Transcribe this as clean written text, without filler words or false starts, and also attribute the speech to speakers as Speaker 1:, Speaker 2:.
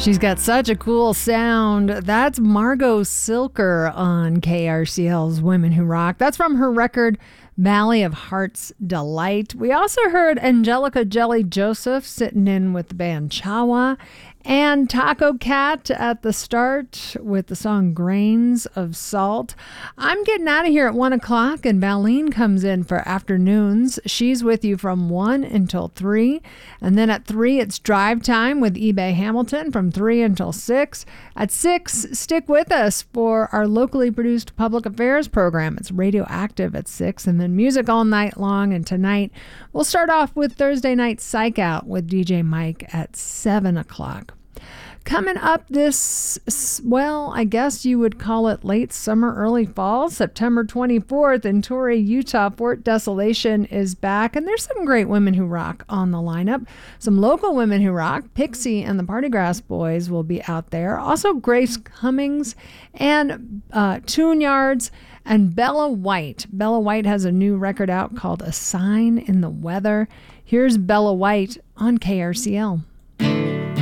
Speaker 1: She's got such a cool sound. That's Margot Silker on KRCL's Women Who Rock. That's from her record Valley of Heart's Delight. We also heard Angelica Jelly Joseph sitting in with the band Chawa, and Taco Cat at the start with the song Grains of Salt. I'm getting out of here at 1 o'clock, and Valine comes in for afternoons. She's with you from 1 until 3. And then at 3, it's drive time with eBay Hamilton from 3 until 6. At 6, stick with us for our locally produced public affairs program. It's Radioactive at 6, and then music all night long. And tonight, we'll start off with Thursday Night Psych Out with DJ Mike at 7 o'clock. Coming up this, well, I guess you would call it late summer, early fall, September 24th in Torrey, Utah, Fort Desolation is back. And there's some great women who rock on the lineup. Some local women who rock. Pixie and the Partygrass Boys will be out there. Also Grace Cummings and Tune Yards and Bella White. Bella White has a new record out called A Sign in the Weather. Here's Bella White on KRCL.